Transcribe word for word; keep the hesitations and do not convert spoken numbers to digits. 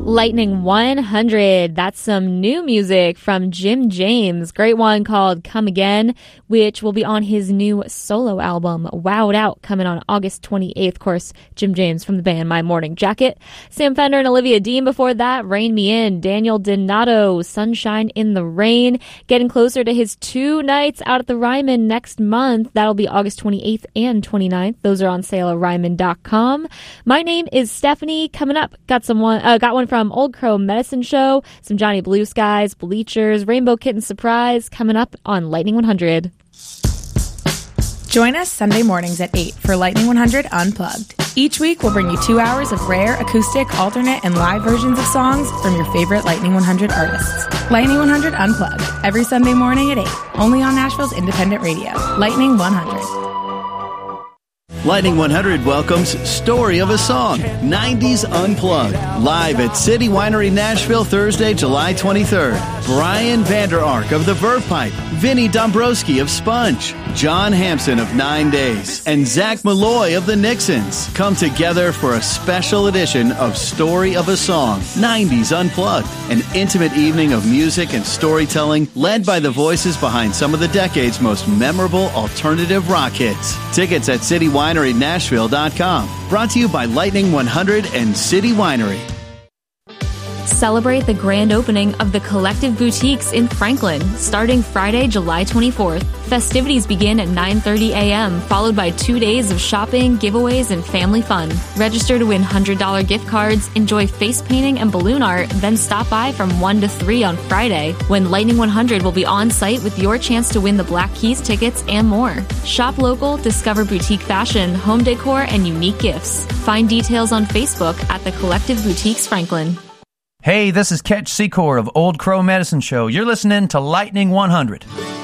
Lightning one hundred. That's some new music from Jim James. Great one called Come Again, which will be on his new solo album, Wowed Out, coming on August twenty-eighth. Of course, Jim James from the band My Morning Jacket. Sam Fender and Olivia Dean before that, Rain Me In. Daniel Donato, Sunshine in the Rain. Getting closer to his two nights out at the Ryman next month. That'll be August twenty-eighth and twenty-ninth. Those are on sale at ryman dot com. My name is Stephanie. Coming up, got some one, uh, got one from Old Crow Medicine Show, some Johnny Blue Skies, Bleachers, Rainbow Kitten Surprise, coming up on Lightning one hundred. Join us Sunday mornings at eight for Lightning one hundred Unplugged. Each week, we'll bring you two hours of rare, acoustic, alternate, and live versions of songs from your favorite Lightning one hundred artists. Lightning one hundred Unplugged, every Sunday morning at eight, only on Nashville's independent radio. Lightning one hundred. Lightning one hundred welcomes Story of a Song, nineties Unplugged, live at City Winery Nashville Thursday, July twenty-third. Brian Vander Ark of the Verve Pipe, Vinnie Dombrowski of Sponge, John Hampson of Nine Days, and Zach Malloy of the Nixons come together for a special edition of Story of a Song, nineties Unplugged, an intimate evening of music and storytelling led by the voices behind some of the decade's most memorable alternative rock hits. Tickets at city winery nashville dot com. Brought to you by Lightning one hundred and City Winery. Celebrate the grand opening of the Collective Boutiques in Franklin, starting Friday, July twenty-fourth. Festivities begin at nine thirty a.m., followed by two days of shopping, giveaways, and family fun. Register to win one hundred dollars gift cards, enjoy face painting and balloon art, then stop by from one to three on Friday, when Lightning one hundred will be on site with your chance to win the Black Keys tickets and more. Shop local, discover boutique fashion, home decor, and unique gifts. Find details on Facebook at the Collective Boutiques Franklin. Hey, this is Ketch Secor of Old Crow Medicine Show. You're listening to Lightning one hundred.